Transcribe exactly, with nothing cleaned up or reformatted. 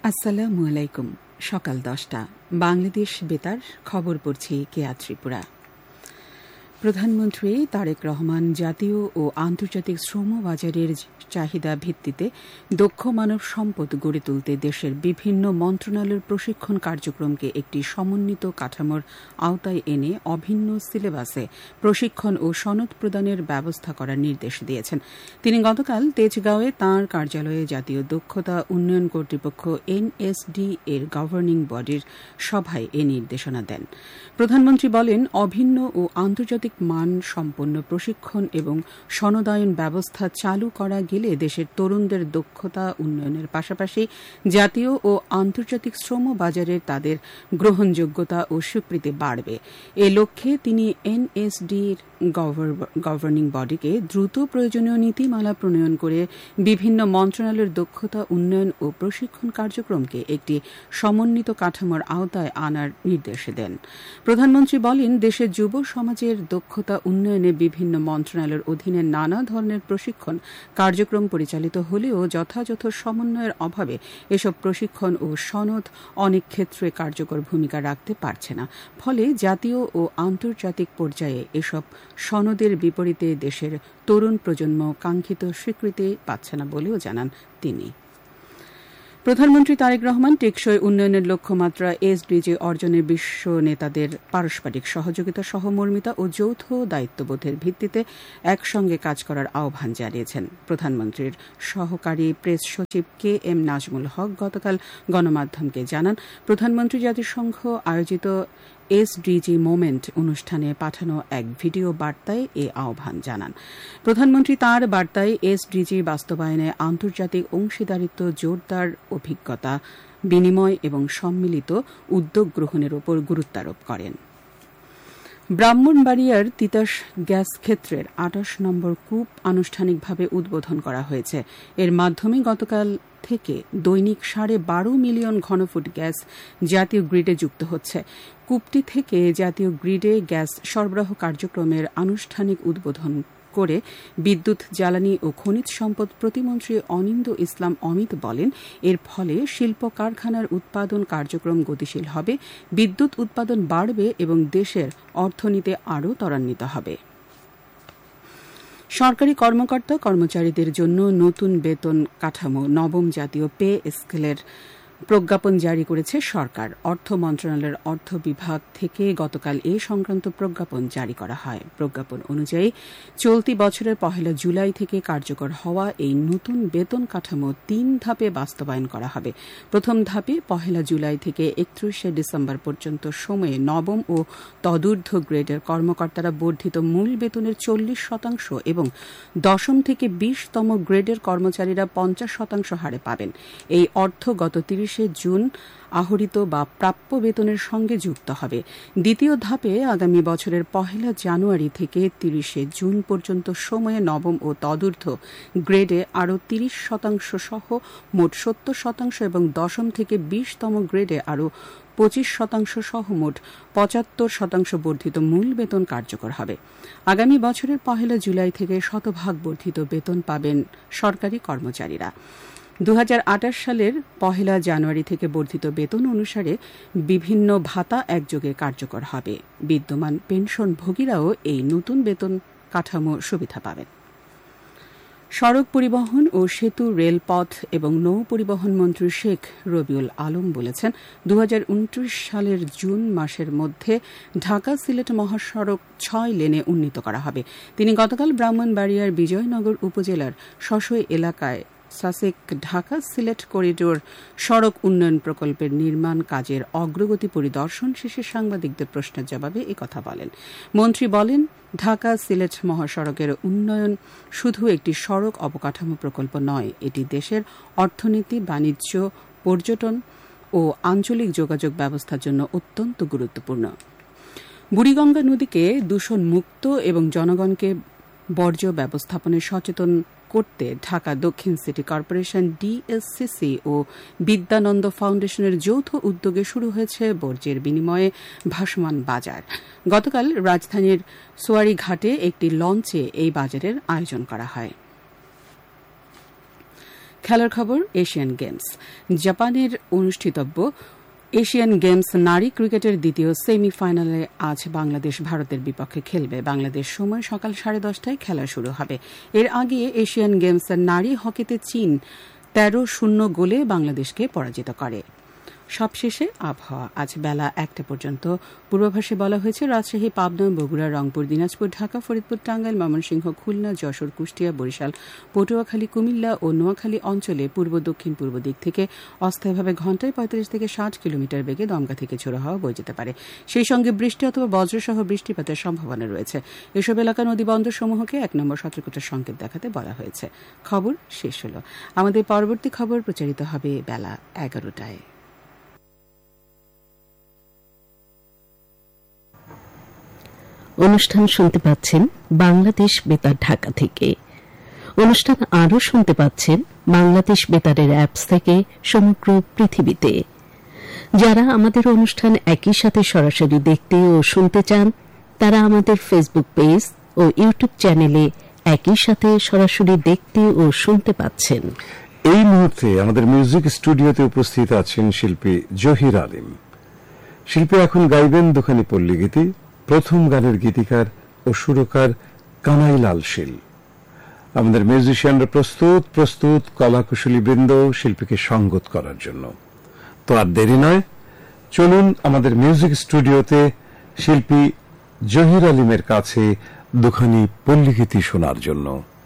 আসসালামু আলাইকুম। সকাল দশটা বাংলাদেশ বেতার খবর পড়ছি কেয়া ত্রিপুরা। প্রধানমন্ত্রী তারেক রহমান জাতীয় ও আন্তর্জাতিক শ্রম বাজারের চাহিদা ভিত্তিতে দক্ষ মানব সম্পদ গড়ে তুলতে দেশের বিভিন্ন মন্ত্রণালয়ের প্রশিক্ষণ কার্যক্রমকে একটি সমন্বিত কাঠামোর আওতায় এনে অভিন্ন সিলেবাসে প্রশিক্ষণ ও সনদ প্রদানের ব্যবস্থা করার নির্দেশ দিয়েছেন। তিনি গতকাল তেজগাঁওয়ে তাঁর কার্যালয়ে জাতীয় দক্ষতা উন্নয়ন কর্তৃপক্ষ এনএসডি এর গভর্নিং বডির সভায় এ নির্দেশনা দেন। প্রধানমন্ত্রী বলেন, অভিন্ন ও আন্তর্জাতিক মান সম্পন্ন প্রশিক্ষণ এবং সনদায়ন ব্যবস্থা চালু করা গেলে দেশের তরুণদের দক্ষতা উন্নয়নের পাশাপাশি জাতীয় ও আন্তর্জাতিক শ্রম বাজারে তাদের গ্রহণযোগ্যতা ও স্বীকৃতি বাড়বে। এ লক্ষ্যে তিনি এনএসডির গভর্নিং বডিকে দ্রুত প্রয়োজনীয় নীতিমালা প্রণয়ন করে বিভিন্ন মন্ত্রণালয়ের দক্ষতা উন্নয়ন ও প্রশিক্ষণ কার্যক্রমকে একটি সমন্বিত কাঠামোর আওতায় আনার নির্দেশ দেন। প্রধানমন্ত্রী বলেন, দেশের যুব সমাজের দক্ষতা উন্নয়নে বিভিন্ন মন্ত্রণালয়ের অধীনে নানা ধরনের প্রশিক্ষণ কার্যক্রম পরিচালিত হলেও যথাযথ সমন্বয়ের অভাবে এসব প্রশিক্ষণ ও সনদ অনেক ক্ষেত্রে কার্যকর ভূমিকা রাখতে পারছে না। ফলে জাতীয় ও আন্তর্জাতিক পর্যায়ে এসব সনদের বিপরীতে দেশের তরুণ প্রজন্ম কাঙ্ক্ষিত স্বীকৃতি পাচ্ছে না বলেও জানান তিনি। প্রধানমন্ত্রী তারেক রহমান টেকসই উন্নয়নের লক্ষ্যমাত্রা এসডিজি অর্জনে বিশ্ব নেতাদের পারস্পরিক সহযোগিতা, সহমর্মিতা ও যৌথ দায়িত্ববোধের ভিত্তিতে একসঙ্গে কাজ করার আহ্বান জানিয়েছেন। প্রধানমন্ত্রীর সহকারী প্রেস সচিব কে এম নাজমুল হক গতকাল গণমাধ্যমকে জানান, প্রধানমন্ত্রী জাতিসংঘ আয়োজিত এসডিজি মোমেন্ট অনুষ্ঠানে পাঠানো এক ভিডিও বার্তায় এ আহ্বান জানান। প্রধানমন্ত্রী তাঁর বার্তায় এসডিজি বাস্তবায়নে আন্তর্জাতিক অংশীদারিত্ব, জোরদার অভিজ্ঞতা বিনিময় এবং সম্মিলিত উদ্যোগ গ্রহণের উপর গুরুত্বারোপ করেন। ব্রাহ্মণবাড়িয়ার তিতাস গ্যাস ক্ষেত্রের আটাশ নম্বর কূপ আনুষ্ঠানিকভাবে উদ্বোধন করা হয়েছে। এর মাধ্যমে গতকাল থেকে দৈনিক সাড়ে বারো মিলিয়ন ঘনফুট গ্যাস জাতীয় গ্রিডে যুক্ত হচ্ছে। কূপটি থেকে জাতীয় গ্রিডে গ্যাস সরবরাহ কার্যক্রমের আনুষ্ঠানিক উদ্বোধন করে বিদ্যুৎ, জ্বালানি ও খনিজ সম্পদ প্রতিমন্ত্রী অনিন্দ্য ইসলাম অমিত বলেন, এর ফলে শিল্প কারখানার উৎপাদন কার্যক্রম গতিশীল হবে, বিদ্যুৎ উৎপাদন বাড়বে এবং দেশের অর্থনীতি আরও ত্বরান্বিত হবে। সরকারি কর্মকর্তা কর্মচারীদের জন্য নতুন বেতন কাঠামো নবম জাতীয় পে স্কেলের প্রজ্ঞাপন জারি করেছে সরকার। অর্থ মন্ত্রণালয়ের অর্থ বিভাগ থেকে গতকাল এ সংক্রান্ত প্রজ্ঞাপন জারি করা হয়। প্রজ্ঞাপন অনুযায়ী চলতি বছরের পহেলা জুলাই থেকে কার্যকর হওয়া এই নতুন বেতন কাঠামো তিন ধাপে বাস্তবায়ন করা হবে। প্রথম ধাপে পহেলা জুলাই থেকে একত্রিশে ডিসেম্বর পর্যন্ত সময়ে নবম ও তদূর্ধ্ব গ্রেডের কর্মকর্তারা বর্ধিত মূল বেতনের চল্লিশ শতাংশ এবং দশম থেকে বিশতম গ্রেডের কর্মচারীরা পঞ্চাশ শতাংশ হারে পাবেন। এই অর্থ গত তিরিশে জুন আহরিত বা প্রাপ্য বেতনের সঙ্গে যুক্ত হবে। দ্বিতীয় ধাপে আগামী বছরের পহেলা জানুয়ারি থেকে তিরিশে জুন পর্যন্ত সময়ে নবম ও তদূর্ধ্ব গ্রেডে আরও তিরিশ শতাংশ সহ মোট সত্তর শতাংশ এবং দশম থেকে বিশতম গ্রেডে আরও পঁচিশ শতাংশ সহ মোট পঁচাত্তর শতাংশ বর্ধিত মূল বেতন কার্যকর হবে। আগামী বছরের পহেলা জুলাই থেকে শতভাগ বর্ধিত বেতন পাবেন সরকারি কর্মচারীরা। দু হাজার আঠাশ সালের পহেলা জানুয়ারি থেকে বর্ধিত বেতন অনুসারে বিভিন্ন ভাতা একযোগে কার্যকর হবে। বিদ্যমান পেনশনভোগীরাও এই নতুন বেতন কাঠামো সুবিধা পাবেন। সড়ক পরিবহন ও সেতু, রেলপথ এবং নৌ পরিবহন মন্ত্রী শেখ রবিউল আলম বলেছেন, দু হাজার উনত্রিশ সালের জুন মাসের মধ্যে ঢাকা সিলেট মহাসড়ক ছয় লেনে উন্নীত করা হবে। তিনি গতকাল ব্রাহ্মণবাড়িয়ার বিজয়নগর উপজেলার শশই এলাকায় সাসেক ঢাকা সিলেট করিডোর সড়ক উন্নয়ন প্রকল্পের নির্মাণ কাজের অগ্রগতি পরিদর্শন শেষে সাংবাদিকদের প্রশ্নের জবাবে একথা বলেন। মন্ত্রী বলেন, ঢাকা সিলেট মহাসড়কের উন্নয়ন শুধু একটি সড়ক অবকাঠামো প্রকল্প নয়, এটি দেশের অর্থনীতি, বাণিজ্য, পর্যটন ও আঞ্চলিক যোগাযোগ ব্যবস্থার জন্য অত্যন্ত গুরুত্বপূর্ণ। বুড়িগঙ্গা নদীকে দূষণ মুক্ত এবং জনগণকে বর্জ্য ব্যবস্থাপনায় সচেতন করতে ঢাকা দক্ষিণ সিটি কর্পোরেশন, ডিএসসিসি ও বিদ্যানন্দ ফাউন্ডেশনের যৌথ উদ্যোগে শুরু হয়েছে বর্জ্যের বিনিময়ে ভাসমান বাজার। গতকাল রাজধানীর সোয়ারি ঘাটে একটি লঞ্চে এই বাজারের আয়োজন করা হয়। খেলার খবর, এশিয়ান গেমস। জাপানের অনুষ্ঠিতব্য এশিয়ান গেমস নারী ক্রিকেটের দ্বিতীয় সেমিফাইনালে আজ বাংলাদেশ ভারতের বিপক্ষে খেলবে। বাংলাদেশ সময় সকাল সাড়ে দশটায় খেলা শুরু হবে। এর আগে এশিয়ান গেমসের নারী হকিতে চীন তেরো শূন্য গোলে বাংলাদেশকে পরাজিত করে। সবশেষে আবহাওয়া। আজ বেলা একটা পর্যন্ত পূর্বাভাসে বলা হয়েছে রাজশাহী, পাবনা, বগুড়া, রংপুর, দিনাজপুর, ঢাকা, ফরিদপুর, টাঙ্গাইল, ময়মনসিংহ, খুলনা, যশোর, কুষ্টিয়া, বরিশাল, পটুয়াখালী, কুমিল্লা ও নোয়াখালী অঞ্চলে পূর্ব দক্ষিণ পূর্ব দিক থেকে অস্থায়ীভাবে ঘণ্টায় পঁয়তাল্লিশ থেকে ষাট কিলোমিটার বেগে দমকা থেকে ঝোড়ো হাওয়া বয়ে যেতে পারে। সেই সঙ্গে বৃষ্টি অথবা বজ্রসহ বৃষ্টিপাতের সম্ভাবনা রয়েছে। এসব এলাকা নদী বন্দরসমূহকে এক নম্বর সতর্কতার সংকেত দেখাতে বলা হয়েছে। খবর শেষ হল। আমাদের পরবর্তী খবর প্রচারিত হবে বেলা এগারোটায়। অনুষ্ঠান শুনতে পাচ্ছেন বাংলাদেশ বেতার ঢাকা থেকে। অনুষ্ঠান আরও শুনতে পাচ্ছেন বাংলাদেশ বেতারের অ্যাপস থেকে সমগ্র পৃথিবীতে। যারা আমাদের অনুষ্ঠান একই সাথে সরাসরি দেখতে ও শুনতে চান তারা আমাদের ফেসবুক পেজ ও ইউটিউব চ্যানেলে একই সাথে সরাসরি দেখতে ও শুনতে পাচ্ছেন। এই মুহূর্তে আমাদের মিউজিক স্টুডিওতে উপস্থিত আছেন শিল্পী জহির আলিম। শিল্পী এখন গাইবেন দুখানি পল্লীগীতি। প্রথম গানের গীতিকার ও সুরকার কানাইলাল শীল। আমাদের মিউজিশিয়ানরা প্রস্তুত প্রস্তুত কলাকুশলী বৃন্দ শিল্পীকে সঙ্গত করার জন্য। তো আর দেরি নয়, চলুন আমাদের মিউজিক স্টুডিওতে শিল্পী জহির আলিমের কাছে দুখানি পল্লীগীতি শোনার জন্য।